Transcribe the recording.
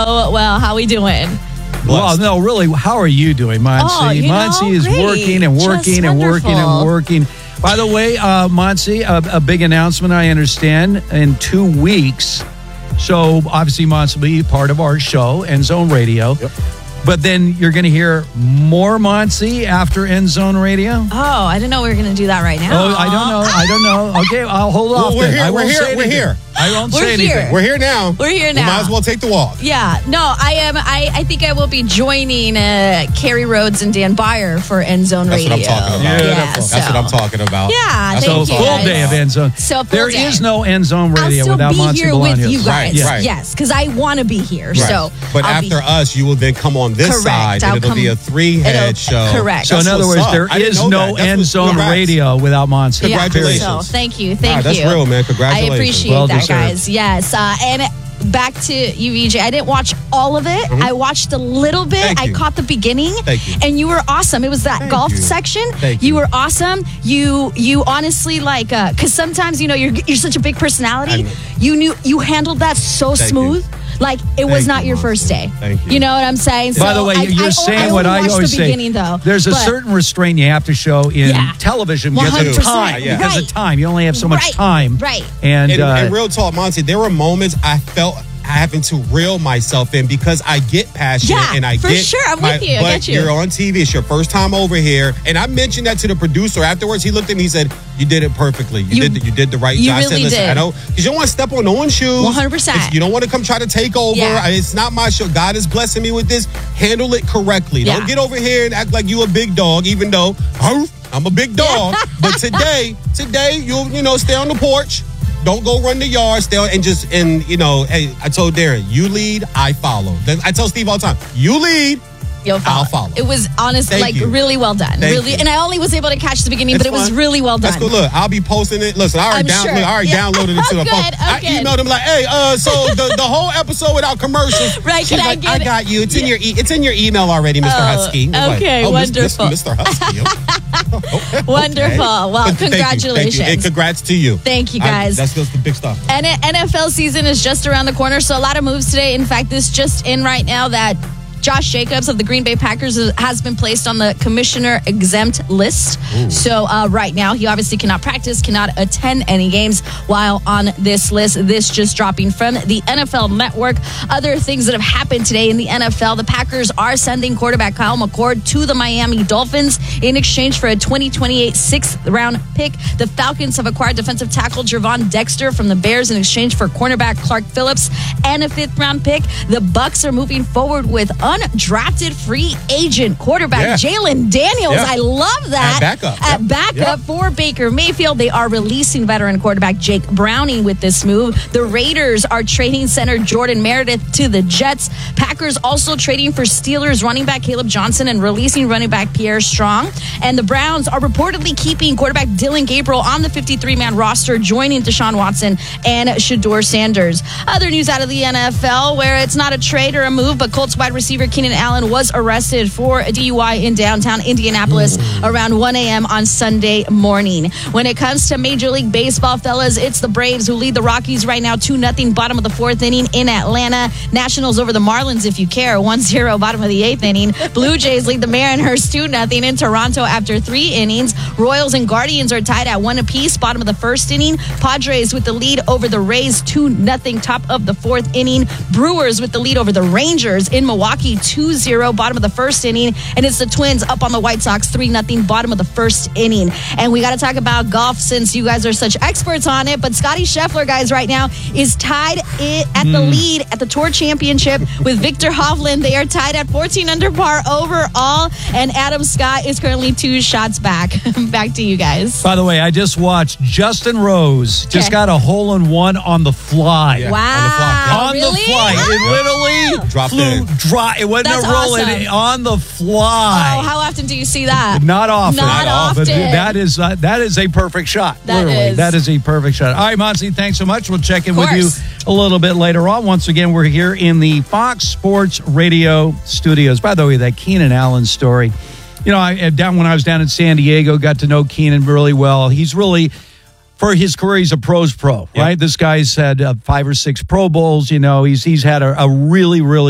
well. How we doing? Well, no, really, how are you doing, Monsi? Monsi is great. working and working and working and working. By the way, Monsi, a big announcement, I understand, in 2 weeks. So, obviously, Monsi will be part of our show, End Zone Radio. Yep. But then you're going to hear more Monsi after End Zone Radio? Oh, I didn't know we were going to do that right now. Oh, I don't know. Okay, I'll hold off. We're here. We're here. I won't say anything. We're here now. We're here now. We might as well take the walk. Yeah. No, I am. I think I will be joining Carrie Rhodes and Dan Byer for End Zone Radio. That's what I'm talking about. That's what I'm talking about. Yeah. So full day of End Zone. There is no End Zone Radio without Monsi Bolaños. I'll still be here with you guys. Right. Yes, because I want to be here. Right. So, but after us, you will then come on this side, and it'll be a three-head show. Correct. So in other words, there is no End Zone Radio without Monsi. Congratulations. So thank you. That's real, man. Congratulations. I appreciate that, guys. Yes. And back to you, VJ. I didn't watch all of it. Mm-hmm. I watched a little bit. I caught the beginning. Thank you. And you were awesome. It was that golf section. You were awesome. You honestly because sometimes you're such a big personality. You handled that so smooth. Like it was not your first day. Thank you. You know what I'm saying? By the way, you're saying what I always say. There's a certain restraint you have to show in television because of time. Because of time, you only have so much time. Right. And real talk, Monsi, there were moments I felt having to reel myself in because I get passionate and I get sure. I'm with you. I get you. You're on TV. It's your first time over here, and I mentioned that to the producer afterwards. He looked at me. He said, "You did it perfectly. You did the right job." I said, "Listen, I know because you don't want to step on no one's shoes. 100%. You don't want to come try to take over. It's not my show. God is blessing me with this. Handle it correctly. Don't get over here and act like you a big dog, even though I'm a big dog. But today, you'll stay on the porch." Don't go run the yard still and hey, I told Darren, you lead, I follow. I tell Steve all the time, you lead, I'll follow. It was honestly really well done. Really, and I only was able to catch the beginning, but it was really well done. That's cool. Look, I'll be posting it. Listen, I already downloaded it to the phone. I emailed him like, hey, so the whole episode without commercials. Right, She's like, I got you. It's in your it's in your email already, Mr. Husky. Okay, wonderful. Mr. Husky. Wonderful. Well, congratulations. Thank you. And congrats to you. Thank you, guys. That's the big stuff. And NFL season is just around the corner, so a lot of moves today. In fact, this just in right now that Josh Jacobs of the Green Bay Packers has been placed on the commissioner exempt list. Ooh. So right now, he obviously cannot practice, cannot attend any games while on this list. This just dropping from the NFL Network. Other things that have happened today in the NFL, the Packers are sending quarterback Kyle McCord to the Miami Dolphins in exchange for a 2028 sixth-round pick. The Falcons have acquired defensive tackle Gervon Dexter from the Bears in exchange for cornerback Clark Phillips and a fifth-round pick. The Bucs are moving forward with undrafted free agent quarterback Jalen Daniels. I love that. At backup for Baker Mayfield. They are releasing veteran quarterback Jake Browning with this move. The Raiders are trading center Jordan Meredith to the Jets. Packers also trading for Steelers running back Caleb Johnson and releasing running back Pierre Strong. And the Browns are reportedly keeping quarterback Dylan Gabriel on the 53-man roster, joining Deshaun Watson and Shedeur Sanders. Other news out of the NFL, where it's not a trade or a move, but Colts wide receiver Keenan Allen was arrested for a DUI in downtown Indianapolis around 1 a.m. on Sunday morning. When it comes to Major League Baseball, fellas, it's the Braves who lead the Rockies right now 2-0, bottom of the fourth inning in Atlanta. Nationals over the Marlins, if you care, 1-0, bottom of the eighth inning. Blue Jays lead the Mariners 2-0 in Toronto after 3 innings. Royals and Guardians are tied at 1 apiece, bottom of the first inning. Padres with the lead over the Rays 2-0, top of the fourth inning. Brewers with the lead over the Rangers in Milwaukee 2-0, bottom of the first inning. And it's the Twins up on the White Sox 3-0, bottom of the first inning. And we got to talk about golf since you guys are such experts on it. But Scottie Scheffler, guys, right now is tied at the lead at the Tour Championship with Victor Hovland. They are tied at 14 under par overall. And Adam Scott is currently 2 shots back. Back to you guys. By the way, I just watched Justin Rose just got a hole-in-one on the fly. Yeah. Wow. On the fly. It literally flew dry. It wasn't a roll on the fly. Oh, how often do you see that? Not often. Not often. That is a perfect shot. That is a perfect shot. All right, Monsi, thanks so much. We'll check in with you a little bit later on. Once again, we're here in the Fox Sports Radio studios. By the way, that Keenan Allen story. When I was down in San Diego, got to know Keenan really well. He's really, for his career, he's a pro's pro, right? This guy's had 5 or 6 Pro Bowls. He's had a really, really